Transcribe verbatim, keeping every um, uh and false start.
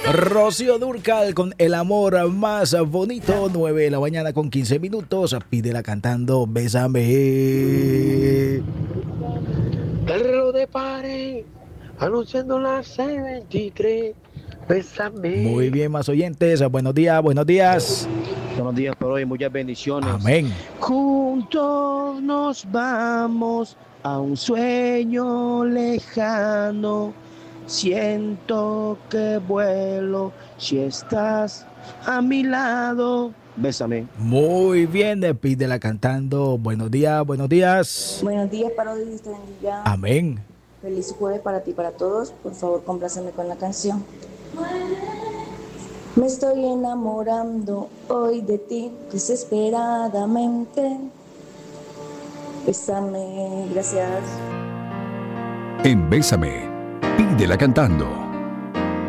Rocío Dúrcal con El amor más bonito, nueve de la mañana con quince minutos. Pídela cantando Bésame. El reloj de pared anunciando las seis veintitrés. Bésame. Muy bien, más oyentes. Buenos días, buenos días. Buenos días por hoy, muchas bendiciones. Amén. Juntos nos vamos a un sueño lejano. Siento que vuelo si estás a mi lado. Bésame. Muy bien, pídela cantando. Buenos días, buenos días. Buenos días, para Dios te bendiga. Amén. Feliz jueves para ti y para todos. Por favor, compláceme con la canción. Me estoy enamorando hoy de ti, desesperadamente. Bésame, gracias. En Bésame, pídela cantando.